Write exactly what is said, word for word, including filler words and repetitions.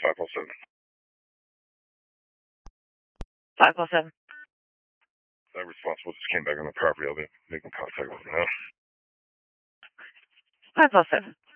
five oh seven. five oh seven. That responsible just came back on the property. I'll be making contact with him now. five oh seven.